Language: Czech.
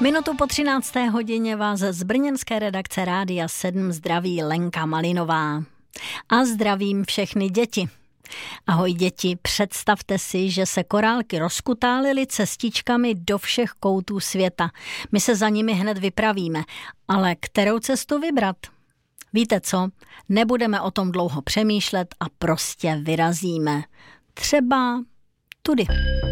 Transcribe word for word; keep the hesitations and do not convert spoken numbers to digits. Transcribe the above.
Minutu po třinácté hodině vás z brněnské redakce Rádia sedm zdraví Lenka Malinová. A zdravím všechny děti. Ahoj děti, představte si, že se korálky rozkutálily cestičkami do všech koutů světa. My se za nimi hned vypravíme, ale kterou cestu vybrat? Víte co, nebudeme o tom dlouho přemýšlet a prostě vyrazíme. Třeba tudy.